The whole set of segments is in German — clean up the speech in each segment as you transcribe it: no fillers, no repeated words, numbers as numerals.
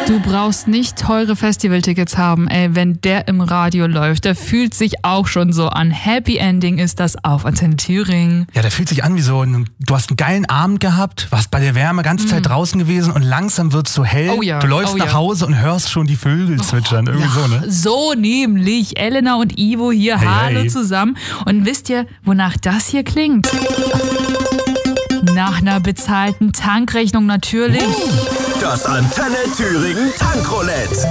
Du brauchst nicht teure Festivaltickets haben, wenn der im Radio läuft. Der fühlt sich auch schon so an. Happy Ending ist das auf Antenne Thüringen. Ja, der fühlt sich an wie so, du hast einen geilen Abend gehabt, warst bei der Wärme ganze Zeit draußen gewesen und langsam wird's so hell. Oh ja, du läufst nach Hause und hörst schon die Vögel zwitschern. Irgendwie so, ne? So nämlich. Elena und Ivo hier, hallo zusammen. Und wisst ihr, wonach das hier klingt? Nach einer bezahlten Tankrechnung natürlich. Das Antenne Thüringen Tankroulette.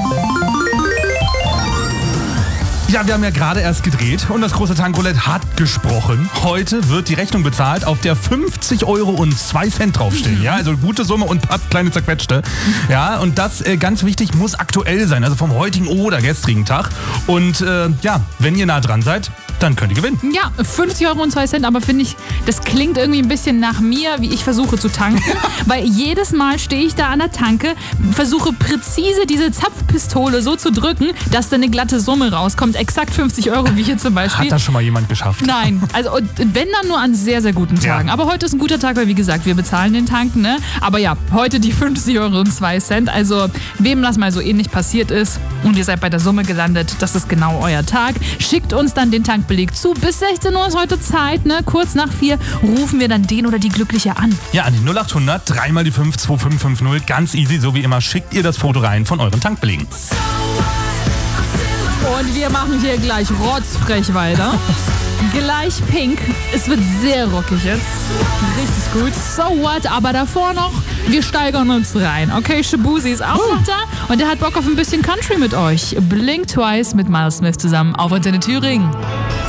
Ja, wir haben ja gerade erst gedreht und das große Tankroulette hat gesprochen. Heute wird die Rechnung bezahlt, auf der 50 Euro und 2 Cent draufstehen. Ja, also gute Summe und kleine zerquetschte. Ja, und das, ganz wichtig, muss aktuell sein, also vom heutigen oder gestrigen Tag. Und ja, wenn ihr nah dran seid, dann könnt ihr gewinnen. Ja, 50 Euro und 2 Cent, aber finde ich, das klingt irgendwie ein bisschen nach mir, wie ich versuche zu tanken. Weil jedes Mal stehe ich da an der Tanke, versuche präzise diese Zapfpistole so zu drücken, dass da eine glatte Summe rauskommt. Exakt 50 Euro, wie hier zum Beispiel. Hat das schon mal jemand geschafft? Nein, also und wenn dann nur an sehr, sehr guten Tagen. Ja. Aber heute ist ein guter Tag, weil wie gesagt, wir bezahlen den Tanken, ne? Aber ja, heute die 50 Euro und 2 Cent. Also wem das mal so ähnlich passiert ist und ihr seid bei der Summe gelandet, das ist genau euer Tag. Schickt uns dann den Tankbeleg zu. Bis 16 Uhr ist heute Zeit, ne? Kurz nach 4 rufen wir dann den oder die Glückliche an. Ja, an die 0800 3 mal die 5 2550. Ganz easy, so wie immer, schickt ihr das Foto rein von euren Tankbelegen. Und wir machen hier gleich rotzfrech weiter. Gleich Pink. Es wird sehr rockig jetzt. Richtig gut. So what? Aber davor noch, wir steigern uns rein. Okay, Shabuzi ist auch noch da und der hat Bock auf ein bisschen Country mit euch. Blink Twice mit Miles Smith zusammen auf Antenne Thüringen.